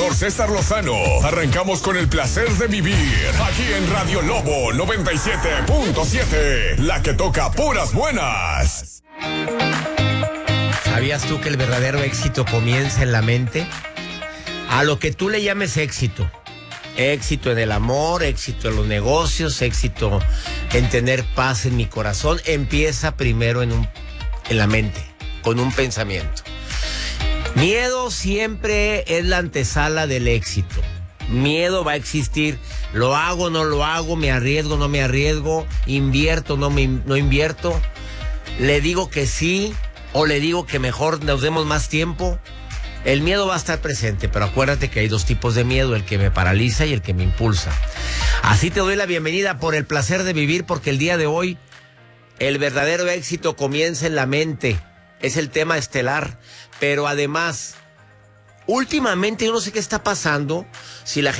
conductor César Lozano. Arrancamos con el placer de vivir. Aquí en Radio Lobo 97.7. La que toca puras buenas. ¿Sabías tú que el verdadero éxito comienza en la mente? A lo que tú le llames éxito. Éxito en el amor, éxito en los negocios, éxito en tener paz en mi corazón, empieza primero en la mente, con un pensamiento. Miedo siempre es la antesala del éxito. Miedo va a existir. Lo hago, no lo hago, me arriesgo, no me arriesgo, invierto, no invierto. Le digo que sí o le digo que mejor nos demos más tiempo. El miedo va a estar presente, pero acuérdate que hay dos tipos de miedo, el que me paraliza y el que me impulsa. Así te doy la bienvenida por el placer de vivir, porque el día de hoy el verdadero éxito comienza en la mente. Es el tema estelar, pero además, últimamente yo no sé qué está pasando, si la